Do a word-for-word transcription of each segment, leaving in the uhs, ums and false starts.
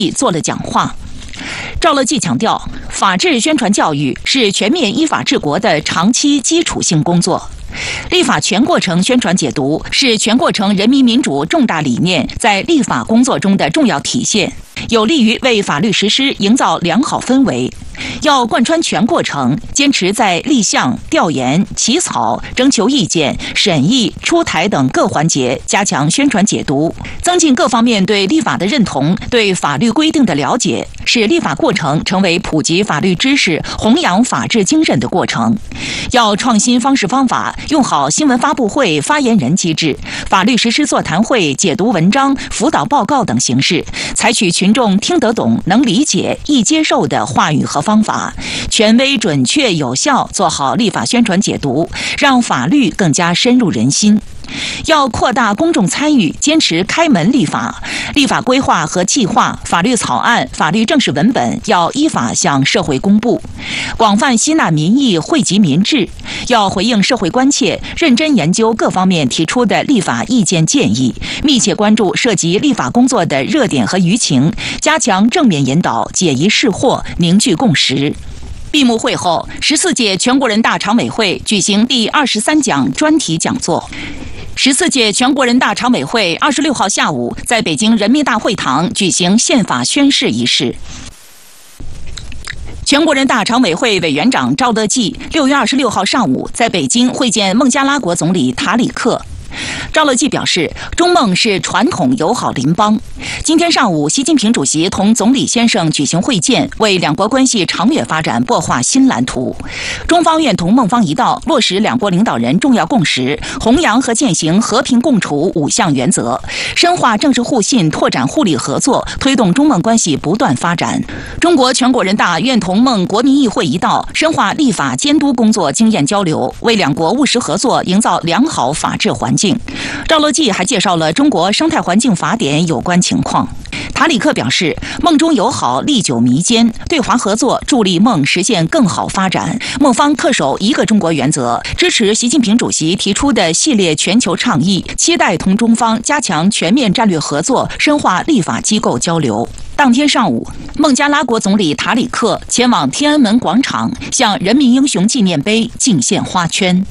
做了讲话。赵乐际强调，法治宣传教育是全面依法治国的长期基础性工作。立法全过程宣传解读是全过程人民民主重大理念在立法工作中的重要体现，有利于为法律实施营造良好氛围。要贯穿全过程，坚持在立项、调研、起草、征求意见、审议、出台等各环节加强宣传解读，增进各方面对立法的认同、对法律规定的了解，使立法过程成为普及法律知识、弘扬法治精神的过程。要创新方式方法，用好新闻发布会、发言人机制、法律实施座谈会、解读文章、辅导报告等形式，采取群众听得懂、能理解、易接受的话语和方法，权威、准确、有效做好立法宣传解读，让法律更加深入人心。要扩大公众参与，坚持开门立法，立法规划和计划、法律草案、法律正式文本要依法向社会公布，广泛吸纳民意，惠及民智。要回应社会关切，认真研究各方面提出的立法意见建议，密切关注涉及立法工作的热点和舆情，加强正面引导，解疑释惑，凝聚共识。闭幕会后，十四届全国人大常委会举行第二十三讲专题讲座。十四届全国人大常委会二十六号下午在北京人民大会堂举行宪法宣誓仪式。全国人大常委会委员长赵乐际六月二十六号上午在北京会见孟加拉国总理塔里克。赵乐际表示，中孟是传统友好邻邦。今天上午，习近平主席同总理先生举行会见，为两国关系长远发展擘画新蓝图。中方愿同孟方一道，落实两国领导人重要共识，弘扬和践行和平共处五项原则，深化政治互信，拓展互利合作，推动中孟关系不断发展。中国全国人大愿同孟国民议会一道，深化立法监督工作经验交流，为两国务实合作营造良好法治环境。赵乐际还介绍了中国生态环境法典有关情况。塔里克表示，孟中友好历久弥坚，对华合作助力孟实现更好发展。孟方恪守一个中国原则，支持习近平主席提出的系列全球倡议，期待同中方加强全面战略合作，深化立法机构交流。当天上午，孟加拉国总理塔里克前往天安门广场，向人民英雄纪念碑敬献花圈。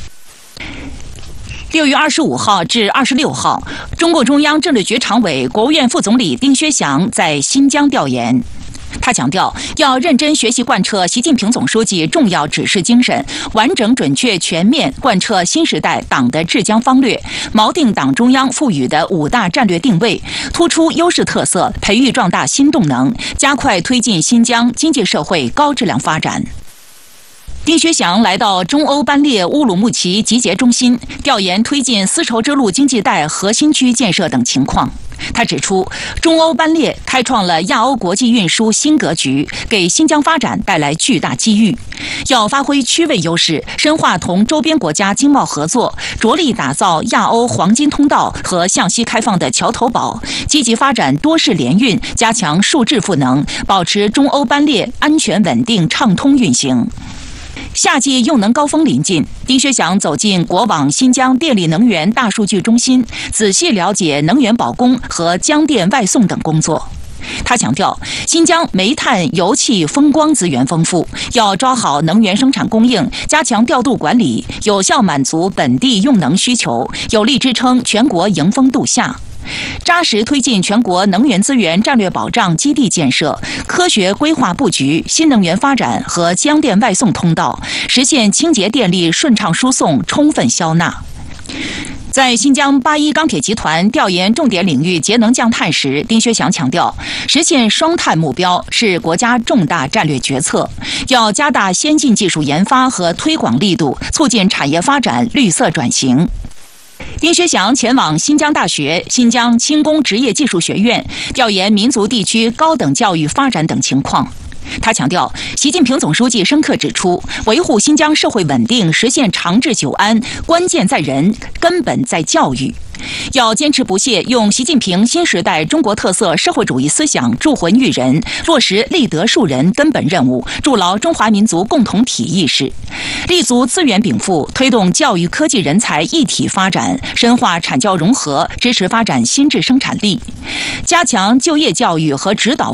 六月二十五号至二十六号，中共中央政治局常委、国务院副总理丁薛祥在新疆调研。他强调，要认真学习贯彻习近平总书记重要指示精神，完整、准确、全面贯彻新时代党的治疆方略，锚定党中央赋予的五大战略定位，突出优势特色，培育壮大新动能，加快推进新疆经济社会高质量发展。丁薛祥来到中欧班列乌鲁木齐集结中心，调研推进丝绸之路经济带核心区建设等情况。他指出，中欧班列开创了亚欧国际运输新格局，给新疆发展带来巨大机遇。要发挥区位优势，深化同周边国家经贸合作，着力打造亚欧黄金通道和向西开放的桥头堡，积极发展多式联运，加强数质赋能，保持中欧班列安全稳定畅通运行。夏季用能高峰临近，丁薛祥走进国网新疆电力能源大数据中心，仔细了解能源保供和江电外送等工作。他强调，新疆煤炭、油气、风光资源丰富，要抓好能源生产供应，加强调度管理，有效满足本地用能需求，有力支撑全国迎峰度夏。扎实推进全国能源资源战略保障基地建设，科学规划布局新能源发展和江电外送通道，实现清洁电力顺畅输送、充分消纳。在新疆八一钢铁集团调研重点领域节能降碳时，丁薛祥强调，实现双碳目标是国家重大战略决策，要加大先进技术研发和推广力度，促进产业发展、绿色转型。丁薛祥前往新疆大学、新疆轻工职业技术学院调研民族地区高等教育发展等情况。他强调，习近平总书记深刻指出，维护新疆社会稳定、实现长治久安，关键在人，根本在教育。要坚持不懈用习近平新时代中国特色社会主义思想铸魂育人，落实立德树人根本任务，筑牢中华民族共同体意识，立足资源禀赋，推动教育科技人才一体发展，深化产教融合，支持发展新质生产力，加强就业教育和指导